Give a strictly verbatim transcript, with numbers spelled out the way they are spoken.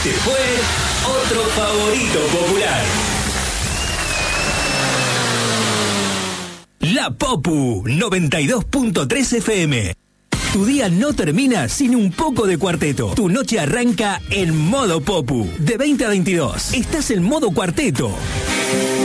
Este fue otro favorito popular. La Popu noventa y dos punto tres F M. Tu día no termina sin un poco de cuarteto. Tu noche arranca en modo Popu. De veinte a veintidós. Estás en modo cuarteto.